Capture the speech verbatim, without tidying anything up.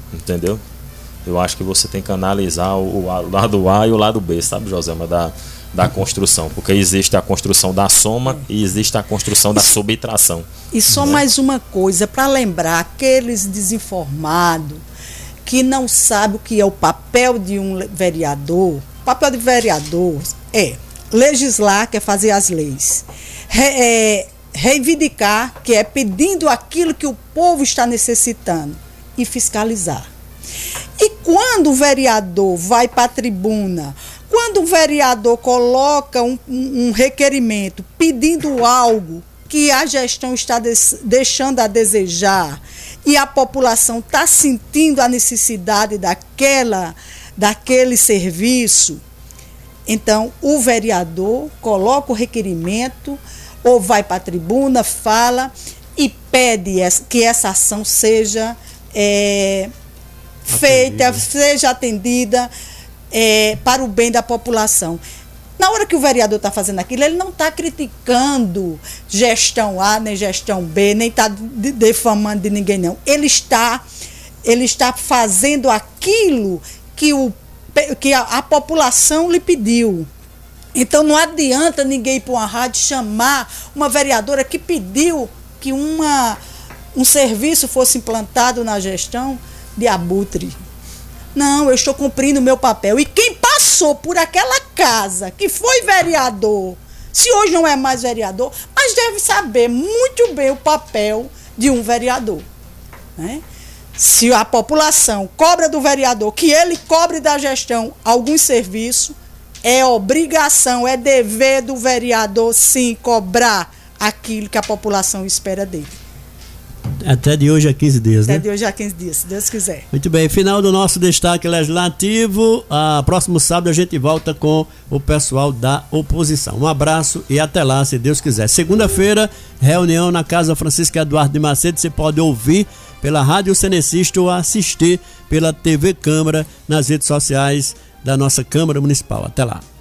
entendeu? Eu acho que você tem que analisar o, o lado A e o lado B, sabe, Joselma, da, da construção, porque existe a construção da soma e existe a construção da subtração. E só né? mais uma coisa, para lembrar aqueles desinformados que não sabem o que é o papel de um vereador. O papel de vereador é legislar, que é fazer as leis, Re, é, reivindicar, que é pedindo aquilo que o povo está necessitando, e fiscalizar. E quando o vereador vai para a tribuna, quando o vereador coloca um, um, um requerimento pedindo algo que a gestão está des, deixando a desejar e a população está sentindo a necessidade daquela, daquele serviço, então o vereador coloca o requerimento ou vai para a tribuna, fala e pede que essa ação seja é, feita, atendida. seja atendida é, para o bem da população. Na hora que o vereador está fazendo aquilo, ele não está criticando gestão A, nem gestão B, nem está defamando de ninguém, não. Ele está, ele está fazendo aquilo que, o, que a, a população lhe pediu. Então não adianta ninguém ir para uma rádio chamar uma vereadora que pediu que uma, um serviço fosse implantado na gestão de abutre. Não, eu estou cumprindo o meu papel. E quem passou por aquela casa, que foi vereador, se hoje não é mais vereador, mas deve saber muito bem o papel de um vereador, né? Se a população cobra do vereador que ele cobre da gestão algum serviço, é obrigação, é dever do vereador, sim, cobrar aquilo que a população espera dele. Até de hoje a quinze dias, Até né? de hoje a quinze dias, se Deus quiser. Muito bem, final do nosso destaque legislativo. Ah, próximo sábado a gente volta com o pessoal da oposição. Um abraço e até lá, se Deus quiser. Segunda-feira, reunião na Casa Francisca Eduardo de Macedo. Você pode ouvir pela Rádio Cenecista ou assistir pela T V Câmara nas redes sociais da nossa Câmara Municipal. Até lá.